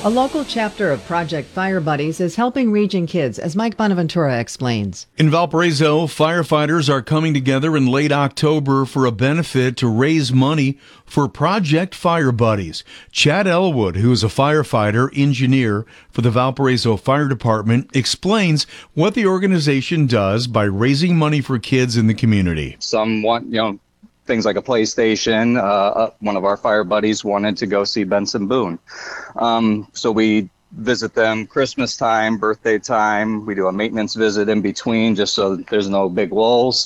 A local chapter of Project Fire Buddies is helping region kids, as Mike Bonaventura explains. In Valparaiso, firefighters are coming together in late October for a benefit to raise money for Project Fire Buddies. Chad Elwood, who is a firefighter engineer for the Valparaiso Fire Department, explains what the organization does by raising money for kids in the community. Some want, things like a PlayStation. One of our fire buddies wanted to go see Benson Boone. So we visit them Christmas time, birthday time. We do a maintenance visit in between just so that there's no big lulls.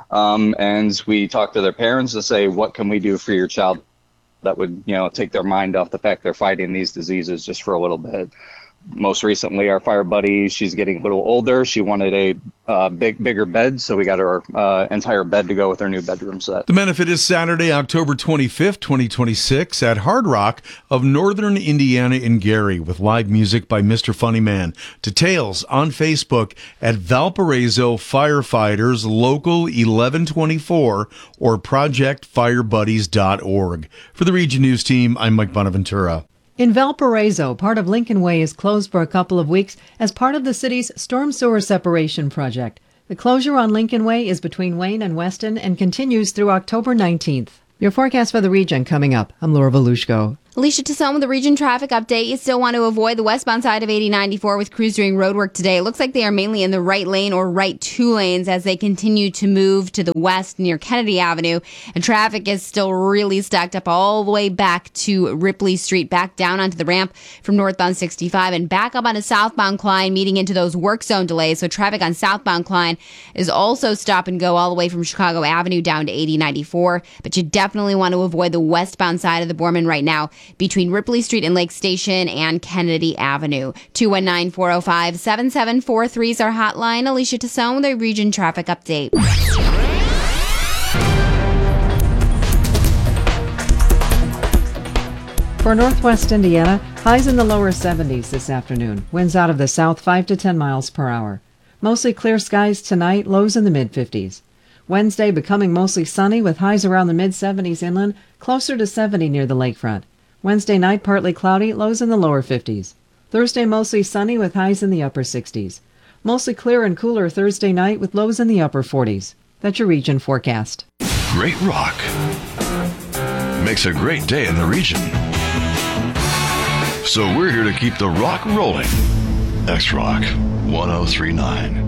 And we talk to their parents and say, what can we do for your child that would, take their mind off the fact they're fighting these diseases just for a little bit. Most recently, our fire buddy, she's getting a little older. She wanted a bigger bed, so we got her entire bed to go with her new bedroom set. The benefit is Saturday, October 25th, 2026 at Hard Rock of Northern Indiana in Gary with live music by Mr. Funnyman. Details on Facebook at Valparaiso Firefighters Local 1124 or projectfirebuddies.org. For the Region News Team, I'm Mike Bonaventura. In Valparaiso, part of Lincoln Way is closed for a couple of weeks as part of the city's storm sewer separation project. The closure on Lincoln Way is between Wayne and Weston and continues through October 19th. Your forecast for the region coming up. I'm Laura Volushko. Alicia Tassone with the region traffic update. You still want to avoid the westbound side of 8094 with crews doing road work today. It looks like they are mainly in the right lane or right two lanes as they continue to move to the west near Kennedy Avenue. And traffic is still really stacked up all the way back to Ripley Street, back down onto the ramp from northbound 65 and back up onto southbound Klein, meeting into those work zone delays. So traffic on southbound Klein is also stop and go all the way from Chicago Avenue down to 8094. But you definitely want to avoid the westbound side of the Borman right now, between Ripley Street and Lake Station and Kennedy Avenue. 219-405-7743 is our hotline. Alicia Tassone with a region traffic update. For Northwest Indiana, highs in the lower 70s this afternoon. Winds out of the south 5 to 10 miles per hour. Mostly clear skies tonight, lows in the mid-50s. Wednesday becoming mostly sunny with highs around the mid-70s inland, closer to 70 near the lakefront. Wednesday night, partly cloudy, lows in the lower 50s. Thursday, mostly sunny with highs in the upper 60s. Mostly clear and cooler Thursday night with lows in the upper 40s. That's your region forecast. Great rock makes a great day in the region. So we're here to keep the rock rolling. X-Rock 1039.